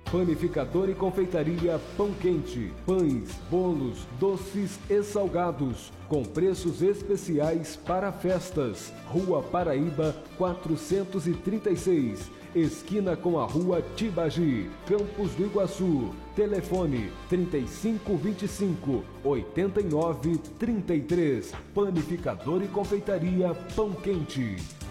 Panificador e confeitaria Pão Quente. Pães, bolos, doces e salgados, com preços especiais para festas. Rua Paraíba 436, esquina com a Rua Tibagi, Campos do Iguaçu. Telefone 3525-8933. Panificador e confeitaria Pão Quente.